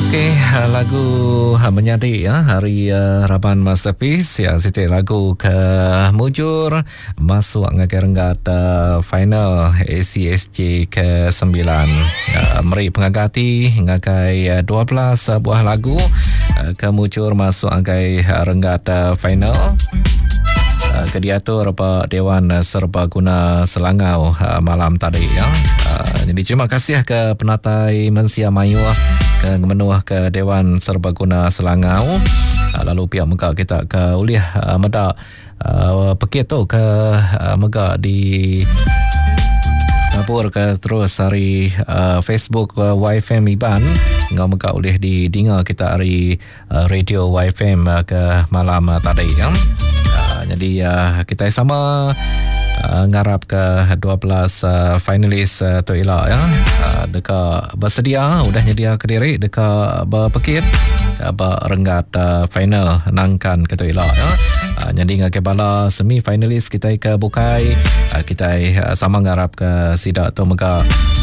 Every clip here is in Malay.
Okey, lagu menyadi ya hari Raban Masterpiece ya, siti lagu ke mujur masuk ngagai renggat final ACSJ ke-9. Meri pengagati ngagai 12 buah lagu ke mujur masuk ngagai renggat final. Kediatur Pak Dewan Serbaguna Selangau malam tadi ya. Jadi terima kasih ke penatai Mensia Mayu ke menuah ke Dewan Serbaguna Selangau. Lalu pihak megak kita ke uliah medak pekit tu ke megak di Kapur ke terus hari Facebook YFM Iban ngau megak ulih di dinga kita hari radio YFM ke malam tadi ya. Jadi kita sama ngarap ke 12 finalis tu elok ya. Dekat bersedia udah nyedia ke diri dekat berpekit berenggat final nangkan ke tu elok ya. Jadi ngakai bala semi finalis kita ke bukai kita sama ngarap ke sidak tu mega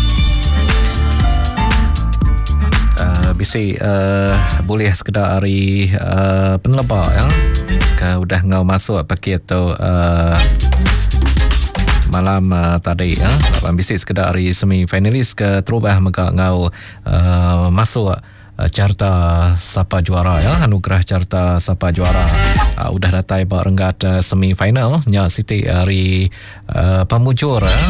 bisi boleh sekedar hari penlebar ya. Udah ngau masuk paket tu malam tadi ya. Lapan bisi sekedar hari semi finalis ke terubah mega ngau masuk carta Sapa Juara ya, anugerah carta Sapa Juara. Udah datai bak renggat semi final nya siti hari pemujur ya.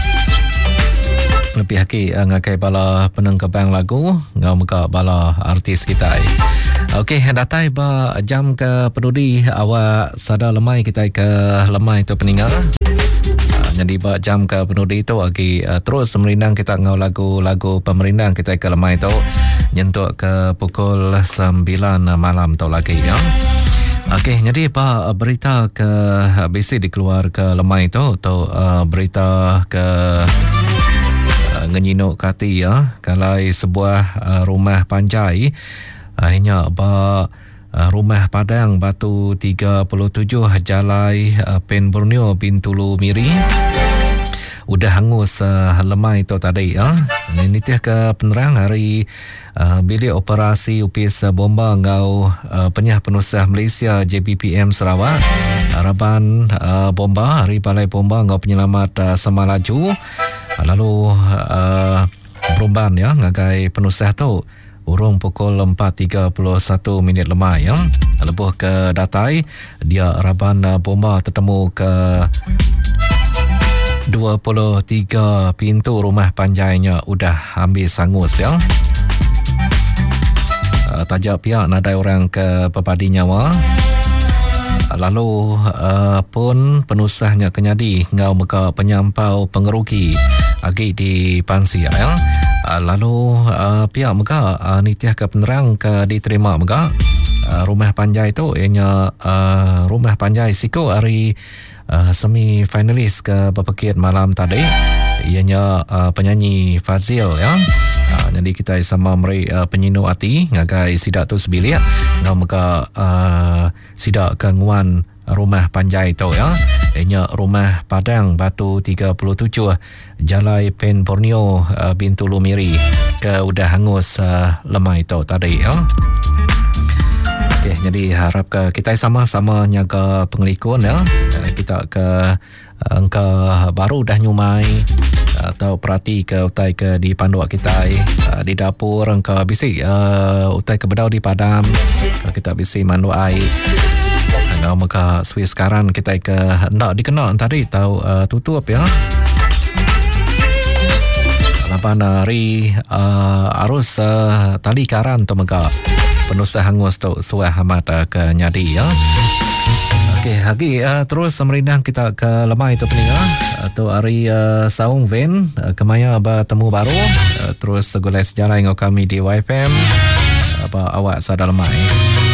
Lebih haki ngakai bala penengkebang lagu ngau mega bala artis kita. Okey, datai ba jam ke peduli awak sada lemai kita ke lemai tu peninggal. Jadi ba jam ke peduli tu lagi terus merindang kita ngau lagu-lagu pemerindang kita ke lemai tu nyentuk ke pukul 9 malam tu lagi ya. Okey, jadi ba berita ke bisi dikeluar ke lemai tu berita ke ngenyinuk kati ya, kalai sebuah rumah panjai hanya rumah Padang Batu 37 Jalai Pen Borneo Bintulu Miri udah hangus lemai itu tadi ya. Ini tiah ke penerang hari bilik operasi upis bomba ngau penyah penusah Malaysia JBPM Sarawak harapan bomba hari balai bomba ngau penyelamat Semalaju lalu berumban ya ngagai penusah tu urung pukul 4.31 minit lemai ya. Lebuh ke datai dia raban bomba tertemu ke 23 pintu rumah panjainya udah ambil sangus ya. Tajak pihak nadai orang ke pepadi nyawa. Lalu pun penusahnya kenyadi ngau meka penyampau pengerugi agi di Pansia ya. Lalu pihak mega nitiah ke penerang ke diterima mega rumah panjai tu ianya rumah panjai siko hari semi finalis ke berpekit malam tadi ianya penyanyi Fazil ya. Jadi kita sama meri penyinu hati ngagai sidak tu sebilik ngau mega sidak kenguan rumah panjai tu ya. Ianya rumah Padang Batu 37 Jalai Pen Borneo Bintulu Miri ke udah hangus lemai tu tadi ya. Okey, jadi harap ke kita sama-sama nyaga pengelikun ya. Kita ke angka baru dah nyumai atau perhati ke utai ke di panduak kita di dapur angka bisi utai ke bedau di padam kita bisi mandu air. Kalau maka Swiss sekarang kita ke hendak dikenal tadi tahu tutup ya. Lapan hari arus tali karan tu maka penusah hangus tu suah hamat ke nyadi ya. Okey, lagi terus merindang kita ke lemai tu peninga atau hari saung ven kemaya bertemu baru terus segulai sejarah yang kami di YFM apa awak sadar lemai.